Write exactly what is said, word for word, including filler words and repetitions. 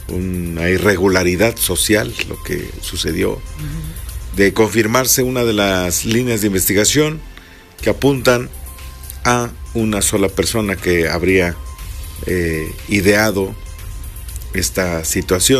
una irregularidad social lo que sucedió. Uh-huh. De confirmarse una de las líneas de investigación que apuntan a una sola persona que habría eh, ideado esta situación.